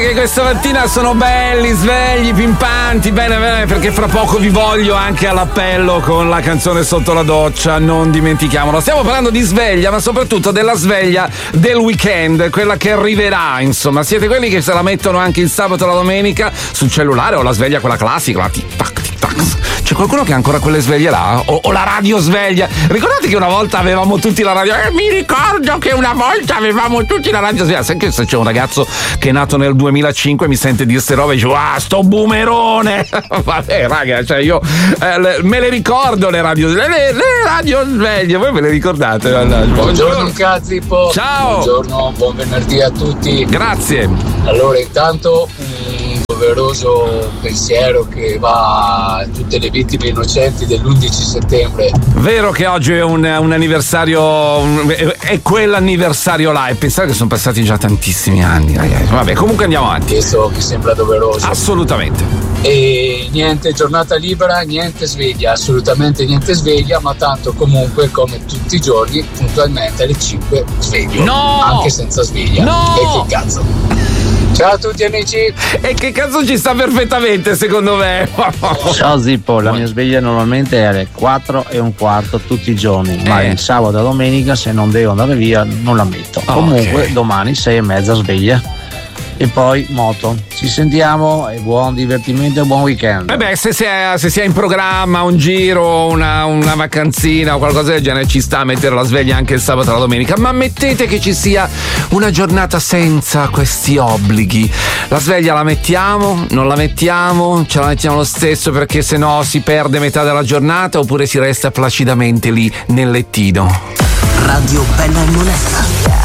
Che questa mattina sono belli, svegli, pimpanti, bene, perché fra poco vi voglio anche all'appello con la canzone Sotto la doccia, non dimentichiamolo. Stiamo parlando di sveglia, ma soprattutto della sveglia del weekend, quella che arriverà, insomma. Siete quelli che se la mettono anche il sabato e la domenica sul cellulare, o la sveglia quella classica, la tic-tac, tic-tac. C'è qualcuno che ha ancora quelle sveglie là? O la radio sveglia? Ricordate che una volta avevamo tutti la radio? Mi ricordo che una volta avevamo tutti la radio sveglia. Sai che se c'è un ragazzo che è nato nel 2005 mi sente dire ste robe e dice sto boomerone. Vabbè raga, cioè io me le ricordo le radio sveglie. Voi ve le ricordate? Buongiorno Cazzipo. Ciao. Buongiorno, buon venerdì a tutti. Grazie. Allora intanto un doveroso pensiero che va a tutte le vittime innocenti dell'11 settembre. Vero che oggi è un anniversario, è quell'anniversario là, e pensare che sono passati già tantissimi anni, ragazzi. Vabbè, comunque andiamo avanti. Questo mi sembra doveroso. Assolutamente. E niente giornata libera, niente sveglia, assolutamente niente sveglia, ma tanto comunque come tutti i giorni puntualmente alle 5 sveglio. No! Anche senza sveglia. No! E che cazzo. Ciao a tutti amici. E che cazzo ci sta perfettamente secondo me. Ciao Zippo, la mia sveglia normalmente è alle 4:15 tutti i giorni, ma il sabato e domenica se non devo andare via non la metto. Comunque domani 6:30 sveglia. E poi moto. Ci sentiamo e buon divertimento e buon weekend. Se si è in programma un giro, una vacanzina o qualcosa del genere, ci sta a mettere la sveglia anche il sabato e la domenica, ma mettete che ci sia una giornata senza questi obblighi. La sveglia la mettiamo, non la mettiamo, ce la mettiamo lo stesso perché sennò si perde metà della giornata, oppure si resta placidamente lì nel lettino. Radio Bella e Monella.